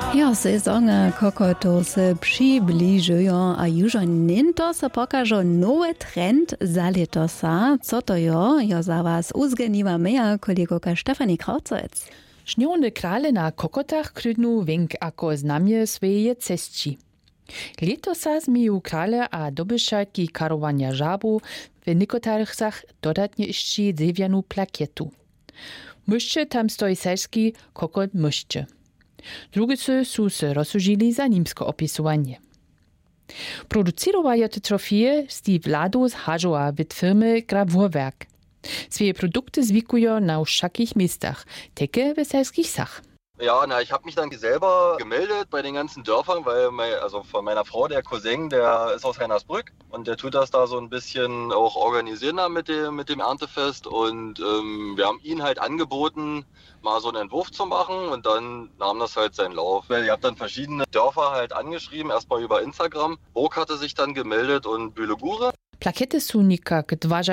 Ja, sezonę kokotu se przybliżują, a już niento se pokażą nowy trend za letosa. Co to jo? Ja za was uzgeniwa meja kolegoka Stefanie Kraucec. Śnione krale na kokotach krydnu wink ako znamie swoje cestci. Letosa zmiju krale a dobyszatki karowania żabu w niekotarych dodatnie jeszcze zewianu plakietu. Myszcze tam stoi selski kokot myszcze. Drugicy su se rozsužili za nimsko opisowanie. Producirowają te trofeje Steve Lado z Hażowa w firmy Gravurwerk. Swoje produkty zwikują na wszakich miejscach, teke w selskich sach. Ja, ich habe mich dann selber gemeldet bei den ganzen Dörfern, weil von meiner Frau, der Cousin, der ist aus Heinersbrück und der tut das da so ein bisschen auch organisieren da mit dem Erntefest und wir haben ihn halt angeboten, mal so einen Entwurf zu machen und dann nahm das halt seinen Lauf. Ich habe dann verschiedene Dörfer halt angeschrieben, erstmal über Instagram. Burg hatte sich dann gemeldet und Bülegure. Plakety su nikak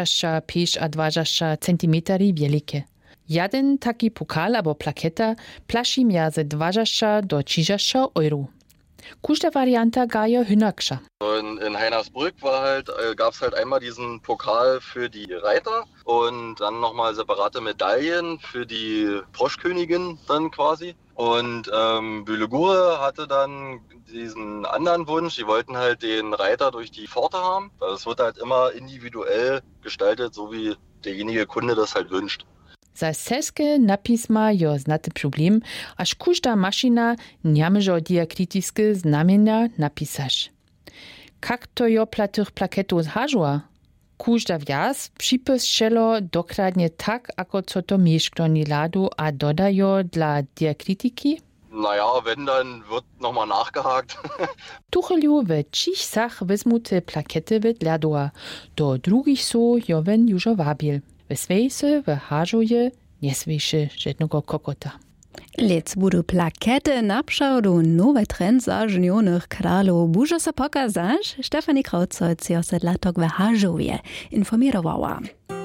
25 a 20 centimetri wielkie. Jeden taki pokal albo plaketa plaši między 20 do 30 euro. Każda warianta gaje hynaksza. In Heinersbrück gab es halt einmal diesen Pokal für die Reiter und dann nochmal separate Medaillen für die Froschkönigin dann quasi. Und Bülegure hatte dann diesen anderen Wunsch, die wollten halt den Reiter durch die Pforte haben. Das wird halt immer individuell gestaltet, so wie derjenige Kunde das halt wünscht. Za selske napisma jo znate problem, aż każda maszyna nie może diakrityczne znamienia napisać. Jak to jo platych plaketów z Hażowa? Każda wjazd przypiszczelo dokładnie tak, ako co to mieszkani ladu, a dodajo dla diakrityki? Naja, wenn, dann wird nochmal nachgehakt. Tucheliu w cichsach wezmute plakety w ladua, do drugich so jowen już wabil. W swejse w Hażowie nie słyszy żadnego kokota. Lec budu plakety napszałdu nowe trend za żnionych kralów. Bużo se pokazać? Stefanie Kraucec, ja se latok w Hażowie informierowała.